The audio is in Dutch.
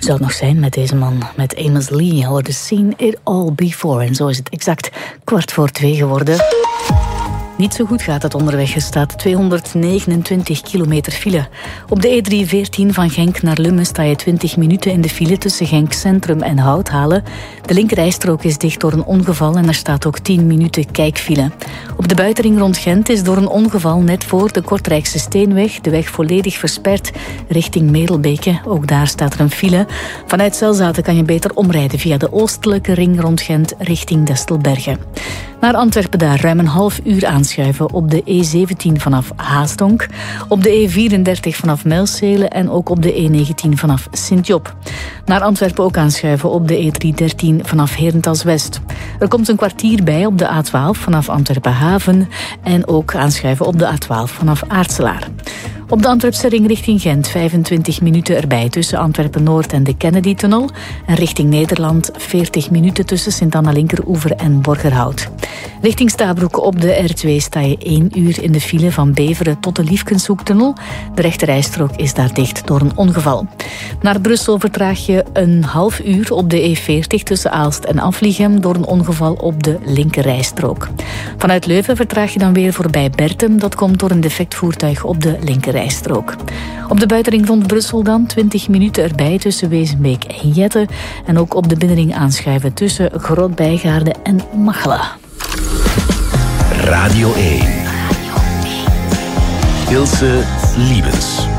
Zou het nog zijn met deze man, met Amos Lee, hoorde Seen It All Before. En zo is het exact 2:15 geworden. Niet zo goed gaat het onderweg. Er staat 229 kilometer file. Op de E314 van Genk naar Lummen sta je 20 minuten in de file tussen Genk Centrum en Houthalen. De linkerrijstrook is dicht door een ongeval en er staat ook 10 minuten kijkfile. Op de buitenring rond Gent is door een ongeval net voor de Kortrijkse Steenweg de weg volledig versperd richting Merelbeke. Ook daar staat er een file. Vanuit Zelzaten kan je beter omrijden via de oostelijke ring rond Gent richting Destelbergen. Naar Antwerpen daar ruim een half uur aanschuiven op de E17 vanaf Haasdonk, op de E34 vanaf Mijlsele en ook op de E19 vanaf Sint-Job. Naar Antwerpen ook aanschuiven op de E313 vanaf Herentals-West. Er komt een kwartier bij op de A12 vanaf Antwerpen-Haven en ook aanschuiven op de A12 vanaf Aartselaar. Op de Antwerpse ring richting Gent 25 minuten erbij tussen Antwerpen-Noord en de Kennedy-tunnel. En richting Nederland 40 minuten tussen Sint-Anna-Linkeroever en Borgerhout. Richting Stabroek op de R2 sta je 1 uur in de file van Beveren tot de Liefkenshoektunnel. De rechterrijstrook is daar dicht door een ongeval. Naar Brussel vertraag je een half uur op de E40 tussen Aalst en Afliegem door een ongeval op de linkerrijstrook. Vanuit Leuven vertraag je dan weer voorbij Bertem. Dat komt door een defect voertuig op de linkerrijstrook. Op de buitenring rond Brussel dan 20 minuten erbij tussen Wezenbeek en Jette. En ook op de binnenring aanschuiven tussen Groot-Bijgaarde en Machelen. Radio 1. Ilse Liebens.